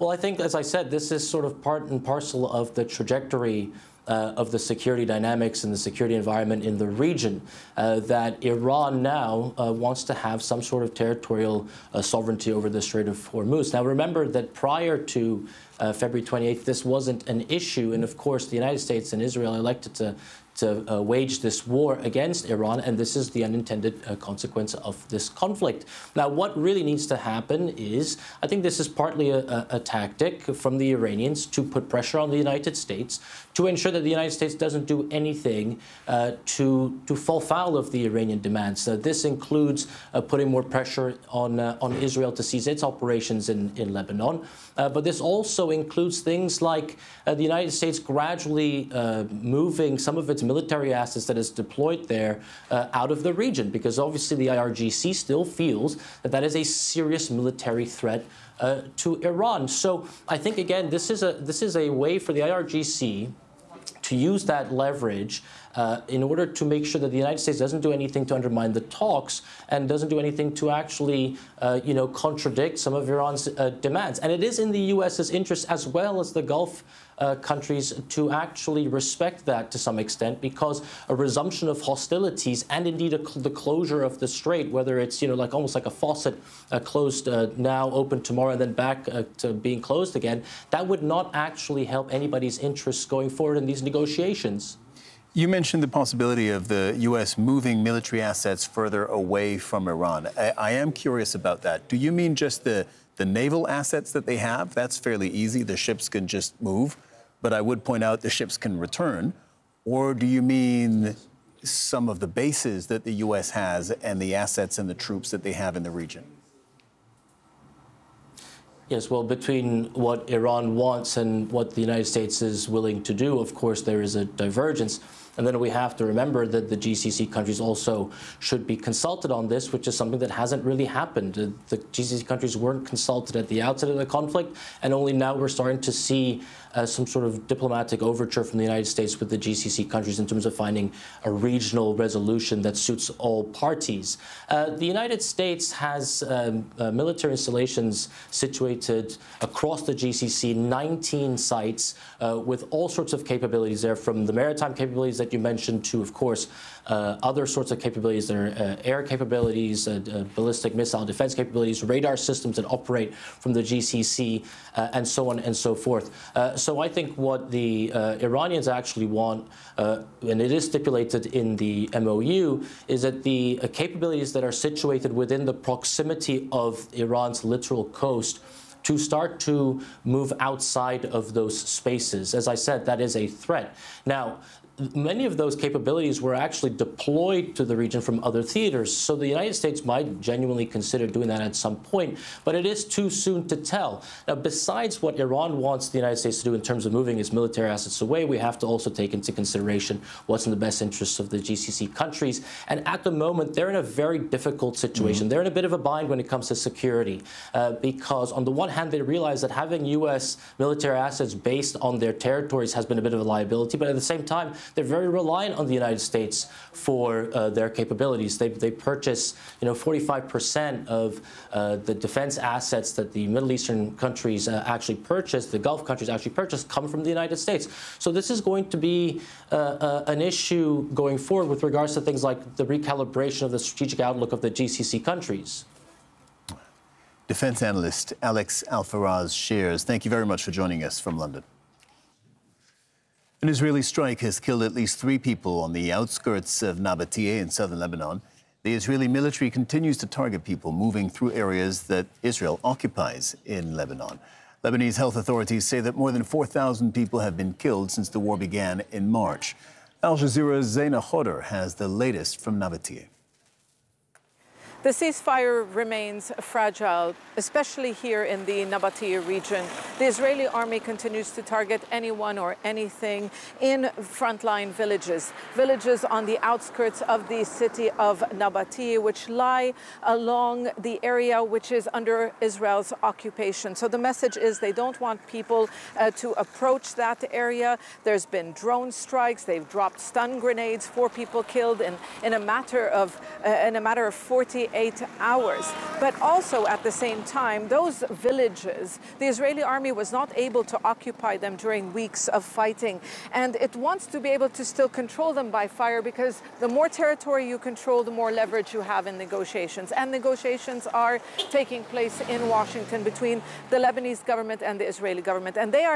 Well, I think, as I said, this is sort of part and parcel of the trajectory of the security dynamics and the security environment in the region, that Iran now wants to have some sort of territorial sovereignty over the Strait of Hormuz. Now, remember that prior to February 28th, this wasn't an issue. And of course, the United States and Israel elected to wage this war against Iran, and this is the unintended consequence of this conflict. Now, what really needs to happen is, I think this is partly a tactic from the Iranians to put pressure on the United States to ensure that the United States doesn't do anything to fall foul of the Iranian demands. This includes putting more pressure on Israel to cease its operations in Lebanon, but this also includes things like the United States gradually moving some of its military assets that is deployed there out of the region, because obviously the IRGC still feels that that is a serious military threat to Iran. So I think, again, this is a way for the IRGC to use that leverage in order to make sure that the United States doesn't do anything to undermine the talks and doesn't do anything to actually, contradict some of Iran's demands. And it is in the U.S.'s interest, as well as the Gulf countries, to actually respect that to some extent, because a resumption of hostilities and indeed the closure of the strait, whether it's like almost like a faucet closed now, open tomorrow, and then back to being closed again, that would not actually help anybody's interests going forward in these negotiations. You mentioned the possibility of the U.S. moving military assets further away from Iran. I am curious about that. Do you mean just the naval assets that they have? That's fairly easy. The ships can just move. But I would point out the ships can return. Or do you mean some of the bases that the U.S. has and the assets and the troops that they have in the region? Yes, well, between what Iran wants and what the United States is willing to do, of course, there is a divergence. And then we have to remember that the GCC countries also should be consulted on this, which is something that hasn't really happened. The GCC countries weren't consulted at the outset of the conflict, and only now we're starting to see some sort of diplomatic overture from the United States with the GCC countries in terms of finding a regional resolution that suits all parties. The United States has military installations situated across the GCC, 19 sites with all sorts of capabilities there, from the maritime capabilities that you mentioned to, of course, other sorts of capabilities that are air capabilities, ballistic missile defense capabilities, radar systems that operate from the GCC, and so on and so forth. So I think what the Iranians actually want, and it is stipulated in the MOU, is that the capabilities that are situated within the proximity of Iran's littoral coast to start to move outside of those spaces. As I said, that is a threat. Now, many of those capabilities were actually deployed to the region from other theaters, so the United States might genuinely consider doing that at some point, but it is too soon to tell. Now, besides what Iran wants the United States to do in terms of moving its military assets away, we have to also take into consideration what's in the best interests of the GCC countries. And at the moment, they're in a very difficult situation. They're in a bit of a bind when it comes to security, because on the one hand, they realize that having U.S. military assets based on their territories has been a bit of a liability, but at the same time, they're very reliant on the United States for their capabilities. They purchase, 45% of the defense assets that the Middle Eastern countries actually purchase, the Gulf countries actually purchase, come from the United States. So this is going to be an issue going forward with regards to things like the recalibration of the strategic outlook of the GCC countries. Defense analyst Alex Alfaraz shares. Thank you very much for joining us from London. An Israeli strike has killed at least 3 people on the outskirts of Nabatea in southern Lebanon. The Israeli military continues to target people moving through areas that Israel occupies in Lebanon. Lebanese health authorities say that more than 4,000 people have been killed since the war began in March. Al Jazeera's Zaina Khodr has the latest from Nabatea. The ceasefire remains fragile, especially here in the Nabatea region. The Israeli army continues to target anyone or anything in frontline villages, villages on the outskirts of the city of Nabatea, which lie along the area which is under Israel's occupation. So the message is they don't want people to approach that area. There's been drone strikes. They've dropped stun grenades. 4 people killed in a matter of 48 48 hours. But also at the same time, those villages, the Israeli army was not able to occupy them during weeks of fighting. And it wants to be able to still control them by fire, because the more territory you control, the more leverage you have in negotiations. And negotiations are taking place in Washington between the Lebanese government and the Israeli government. And they are